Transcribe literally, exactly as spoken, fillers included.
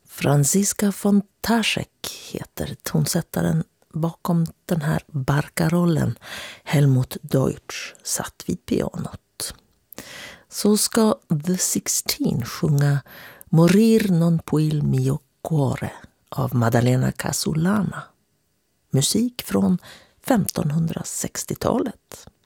Franziska von Taschek heter tonsättaren bakom den här barkarollen. Helmut Deutsch satt vid pianot. Så ska The Sixteen sjunga Morir non puil mio cuore av Maddalena Casulana. Musik från femtonhundrasextiotalet.